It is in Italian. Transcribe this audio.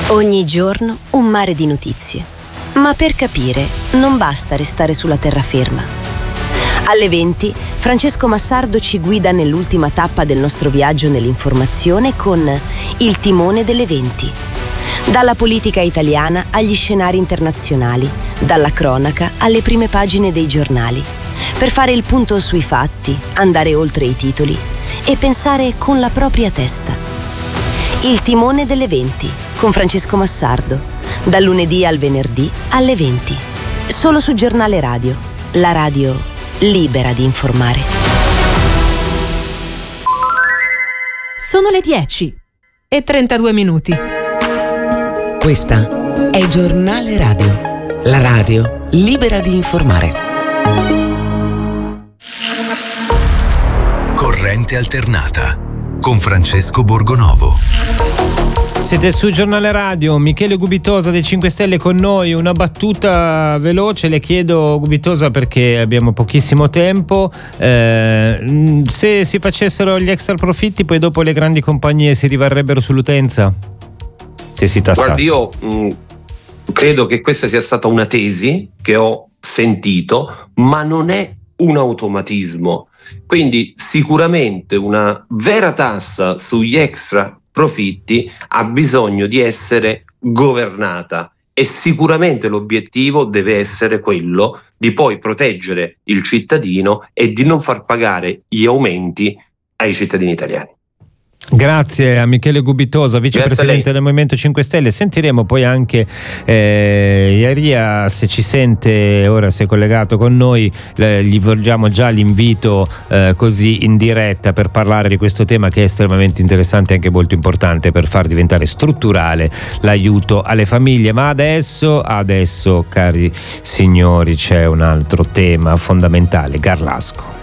Ogni giorno un mare di notizie. Ma per capire non basta restare sulla terraferma. Alle 20 Francesco Massardo ci guida nell'ultima tappa del nostro viaggio nell'informazione con Il timone delle 20. Dalla politica italiana agli scenari internazionali, dalla cronaca alle prime pagine dei giornali, per fare il punto sui fatti, andare oltre i titoli e pensare con la propria testa. Il timone delle 20 con Francesco Massardo, dal lunedì al venerdì alle 20. Solo su Giornale Radio, la radio libera di informare. Sono le 10:32. Questa è Giornale Radio, la radio libera di informare. Corrente alternata con Francesco Borgonovo. Siete su Giornale Radio, Michele Gubitosa dei 5 Stelle con noi. Una battuta veloce, le chiedo, Gubitosa, perché abbiamo pochissimo tempo. Se si facessero gli extra profitti, poi dopo le grandi compagnie si rivarrebbero sull'utenza? Se si tassasse? Guardi, io credo che questa sia stata una tesi che ho sentito, ma non è un automatismo. Quindi sicuramente una vera tassa sugli extra profitti ha bisogno di essere governata e sicuramente l'obiettivo deve essere quello di poi proteggere il cittadino e di non far pagare gli aumenti ai cittadini italiani. Grazie a Michele Gubitosa, vicepresidente del Movimento 5 Stelle. Sentiremo poi anche Iaria, se ci sente ora, si è collegato con noi, gli volgiamo già l'invito così in diretta per parlare di questo tema che è estremamente interessante e anche molto importante per far diventare strutturale l'aiuto alle famiglie. Ma adesso cari signori, c'è un altro tema fondamentale: Garlasco.